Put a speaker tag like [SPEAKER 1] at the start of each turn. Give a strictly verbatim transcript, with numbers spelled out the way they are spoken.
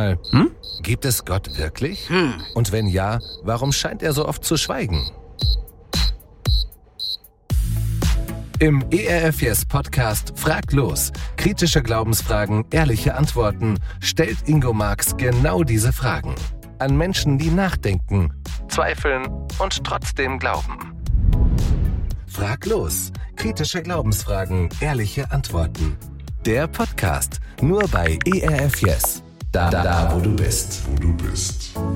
[SPEAKER 1] Hm? Gibt es Gott wirklich?
[SPEAKER 2] Hm.
[SPEAKER 1] Und wenn ja, warum scheint er so oft zu schweigen? Im E R F Yes Podcast Frag los. Kritische Glaubensfragen, ehrliche Antworten stellt Ingo Marx genau diese Fragen. An Menschen, die nachdenken, zweifeln und trotzdem glauben. Frag los. Kritische Glaubensfragen, ehrliche Antworten. Der Podcast. Nur bei E R F Yes. Da, da, da, wo du bist.
[SPEAKER 3] Wo du bist.